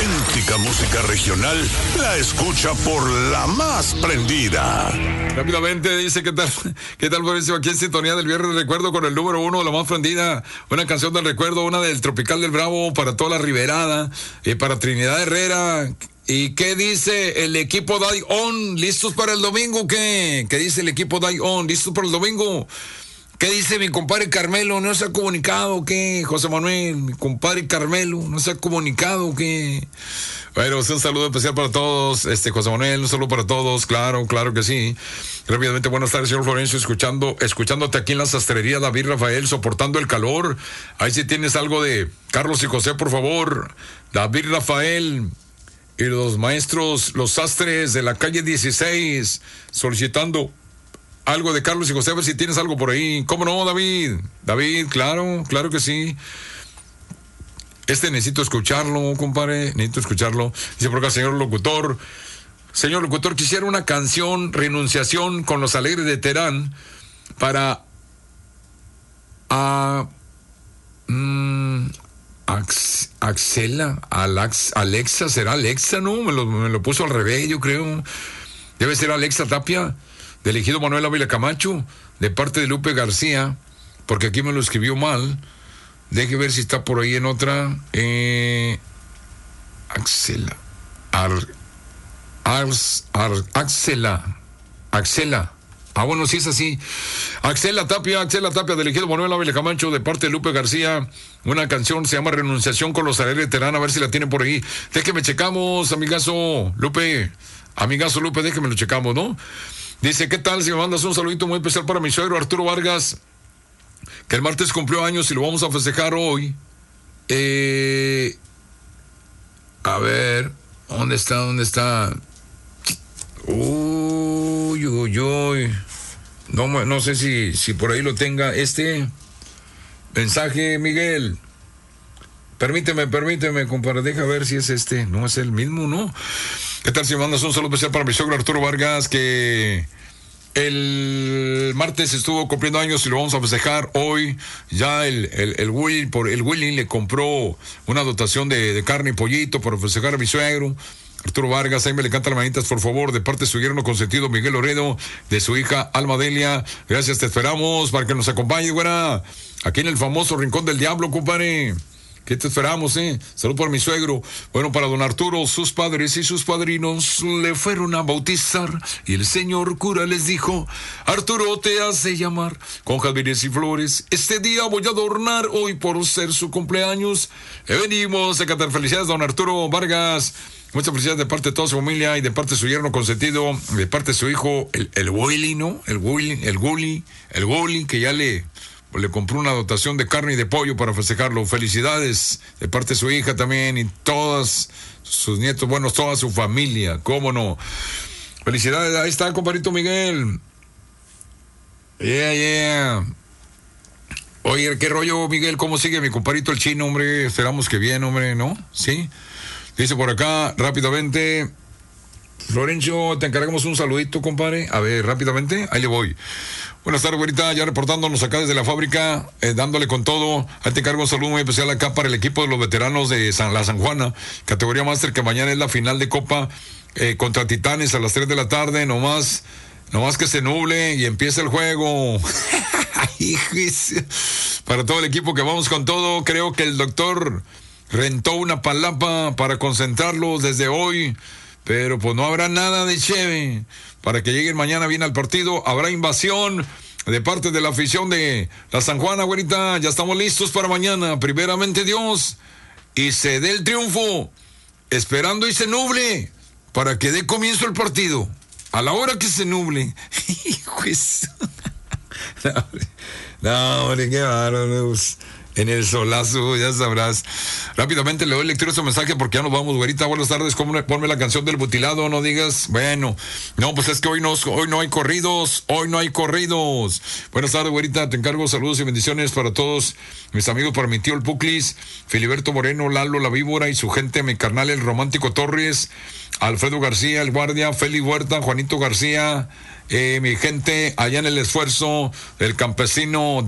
auténtica música regional la escucha por la más prendida. Rápidamente dice, ¿qué tal Mauricio? Aquí en sintonía del Viernes Recuerdo con el número 1, la más prendida. Una canción del recuerdo, una del Tropical del Bravo para toda la Riberada, para Trinidad Herrera. ¿Y qué dice el equipo Die On? ¿Listos para el domingo? ¿Qué dice el equipo Die On? ¿Listos para el domingo? ¿Qué dice mi compadre Carmelo? ¿No se ha comunicado? ¿Qué, José Manuel? Mi compadre Carmelo, ¿no se ha comunicado? ¿Qué? Bueno, un saludo especial para todos, José Manuel, un saludo para todos, claro que sí. Rápidamente, buenas tardes, señor Florencio, escuchándote aquí en la sastrería David Rafael, soportando el calor. Ahí sí tienes algo de Carlos y José, por favor. David Rafael y los maestros, los sastres de la calle 16, solicitando algo de Carlos y José, a ver si tienes algo por ahí. ¿Cómo no, David? David, claro que sí. Necesito escucharlo, compadre, necesito escucharlo. Dice por acá, señor locutor, quisiera una canción, Renunciación, con los Alegres de Terán, para Alexa, ¿será Alexa? No, me lo puso al revés, yo creo. Debe ser Alexa Tapia, del ejido Manuel Ávila Camacho, de parte de Lupe García, porque aquí me lo escribió mal. Deje ver si está por ahí en otra. Axela. Bueno, sí es así. Axela Tapia, del ejido Manuel Ávila Camacho, de parte de Lupe García. Una canción se llama Renunciación con los Alegres de Terán, a ver si la tienen por ahí. Déjeme checamos, amigazo Lupe, déjeme lo checamos, ¿no? Dice, ¿qué tal si me mandas un saludito muy especial para mi suegro Arturo Vargas, que el martes cumplió años y lo vamos a festejar hoy? A ver, ¿dónde está? Uy. No sé si por ahí lo tenga mensaje, Miguel. Permíteme, compadre, deja ver si es no es el mismo, ¿no? ¿Qué tal si me mandas un saludo especial para mi suegro Arturo Vargas, que el martes estuvo cumpliendo años y lo vamos a festejar hoy? Ya el Willy le compró una dotación de carne y pollito para festejar a mi suegro Arturo Vargas. Ahí me le canta las manitas, por favor, de parte de su yerno consentido Miguel Loredo, de su hija Alma Delia. Gracias, te esperamos para que nos acompañe, güera, aquí en el famoso Rincón del Diablo, compadre. ¿Qué te esperamos, Salud por mi suegro. Bueno, para don Arturo, sus padres y sus padrinos le fueron a bautizar y el señor cura les dijo: Arturo te hace llamar con jazmines y flores. Este día voy a adornar hoy por ser su cumpleaños. Venimos a cantar felicidades, don Arturo Vargas. Muchas felicidades de parte de toda su familia y de parte de su yerno consentido, de parte de su hijo, el Willy, ¿no? El Willy, que ya le compró una dotación de carne y de pollo para festejarlo. Felicidades de parte de su hija también y todos sus nietos, bueno, toda su familia, cómo no. Felicidades, ahí está, compadrito Miguel. Yeah. Oye, ¿qué rollo, Miguel? ¿Cómo sigue mi compadrito el chino, hombre? Esperamos que bien, hombre, ¿no? ¿Sí? Dice por acá, rápidamente, Florencio, te encargamos un saludito, compadre. A ver, rápidamente, ahí le voy. Buenas tardes, güerita, ya reportándonos acá desde la fábrica, dándole con todo. Ahí te encargo un saludo muy especial acá para el equipo de los veteranos de la San Juana, categoría máster, que mañana es la final de Copa contra Titanes a las 3 de la tarde, nomás que se nuble y empieza el juego. Para todo el equipo que vamos con todo, creo que el doctor rentó una palapa para concentrarlos desde hoy, pero pues no habrá nada de cheve para que lleguen mañana bien al partido. Habrá invasión de parte de la afición de la San Juana, güerita. Ya estamos listos para mañana, primeramente Dios, y se dé el triunfo, esperando y se nuble para que dé comienzo el partido a la hora que se nuble. No, hombre, qué bárbaro. En el solazo, ya sabrás. Rápidamente le doy lectura a su mensaje porque ya nos vamos, güerita. Buenas tardes, ponme la canción del mutilado, no digas. Bueno, no, pues es que hoy no hay corridos. Buenas tardes, güerita, te encargo saludos y bendiciones para todos mis amigos, para mi tío el Puclis, Filiberto Moreno, Lalo la Víbora y su gente, mi carnal el Romántico Torres, Alfredo García, el Guardia, Félix Huerta, Juanito García, mi gente allá en el Esfuerzo, el Campesino